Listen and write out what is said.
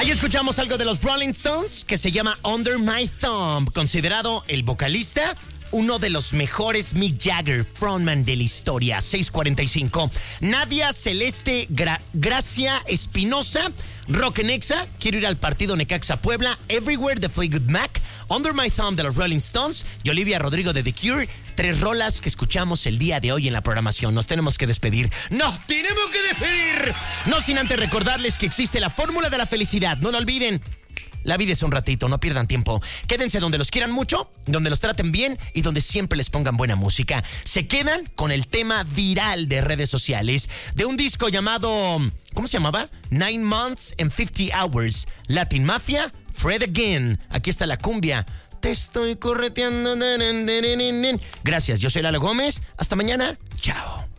Ahí escuchamos algo de los Rolling Stones que se llama Under My Thumb, considerado el vocalista uno de los mejores Mick Jagger, frontman de la historia. 6:45. Nadia Celeste Gracia Espinosa, Rock en Exa, quiero ir al partido Necaxa Puebla, Everywhere de Fleetwood Mac, Under My Thumb de los Rolling Stones y Olivia Rodrigo de The Cure. 3 rolas que escuchamos el día de hoy en la programación. Nos tenemos que despedir. ¡Nos tenemos que despedir! No sin antes recordarles que existe la fórmula de la felicidad. No lo olviden. La vida es un ratito, no pierdan tiempo. Quédense donde los quieran mucho, donde los traten bien y donde siempre les pongan buena música. Se quedan con el tema viral de redes sociales de un disco llamado... ¿Cómo se llamaba? 9 Months and 50 Hours. Latin Mafia, Fred Again. Aquí está la cumbia. Te estoy correteando. Gracias, yo soy Lalo Gómez. Hasta mañana. Chao.